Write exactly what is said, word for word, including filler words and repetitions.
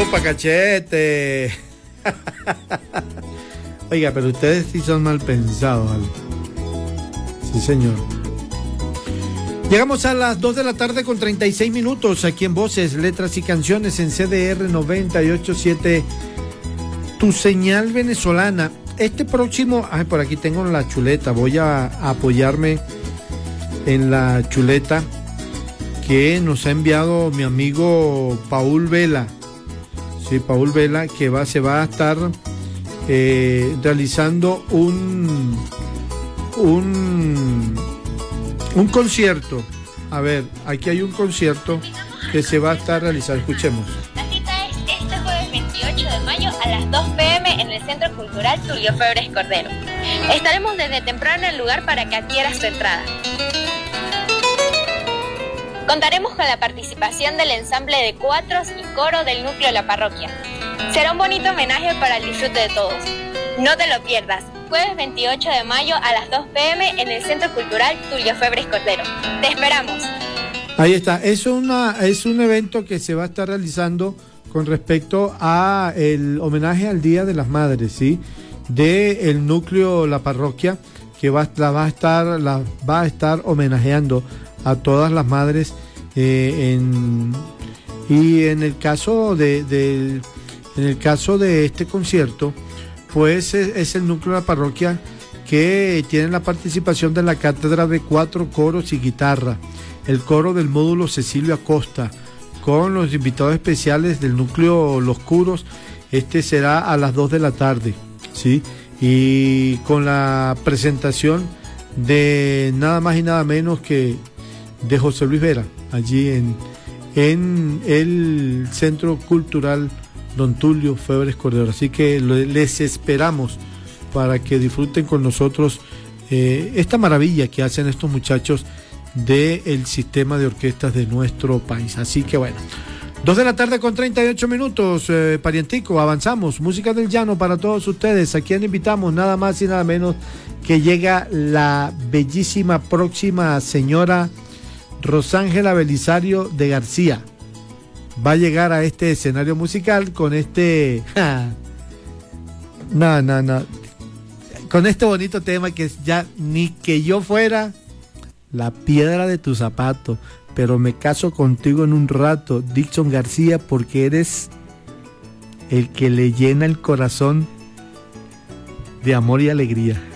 Chupa cachete. Oiga, pero ustedes sí son mal pensados, ¿vale? Sí, señor. Llegamos a las dos de la tarde con treinta y seis minutos aquí en Voces, Letras y Canciones en C D R noventa y ocho punto siete, tu señal venezolana. Este próximo, ay, por aquí tengo la chuleta, voy a, a apoyarme en la chuleta que nos ha enviado mi amigo Paul Vela. Sí, Paul Vela, que va, se va a estar eh, realizando un, un, un concierto. A ver, aquí hay un concierto que se va a estar realizando. Escuchemos. La cita es este jueves veintiocho de mayo a las dos pe eme en el Centro Cultural Tulio Febres Cordero. Estaremos desde temprano en el lugar para que adquieras tu entrada. Contaremos con la participación del ensamble de cuatros y coro del núcleo de la parroquia. Será un bonito homenaje para el disfrute de todos. No te lo pierdas, jueves veintiocho de mayo a las dos pe eme en el Centro Cultural Tulio Febres Cordero. ¡Te esperamos! Ahí está, es, una, es un evento que se va a estar realizando con respecto a el homenaje al Día de las Madres, ¿sí? De el núcleo La Parroquia, que va, la va a estar, la va a estar homenajeando a todas las madres eh, en, y en el caso de, de en el caso de este concierto, pues es, es el núcleo de la parroquia que tiene la participación de la cátedra de cuatro coros y guitarra, el coro del módulo Cecilio Acosta, con los invitados especiales del núcleo Los Curos. Este será a las dos de la tarde, ¿sí? Y con la presentación de nada más y nada menos que de José Luis Vera, allí en, en el Centro Cultural Don Tulio Febres Cordero. Así que les esperamos para que disfruten con nosotros eh, esta maravilla que hacen estos muchachos del sistema de orquestas de nuestro país. Así que bueno, dos de la tarde con treinta y ocho minutos, eh, parientico, avanzamos. Música del llano para todos ustedes. ¿A quien invitamos? Nada más y nada menos que llega la bellísima próxima señora Rosángela Belisario de García. Va a llegar a este escenario musical con este no, no, no con este bonito tema que es ya ni que yo fuera la piedra de tu zapato, pero me caso contigo en un rato, Dixon García, porque eres el que le llena el corazón de amor y alegría.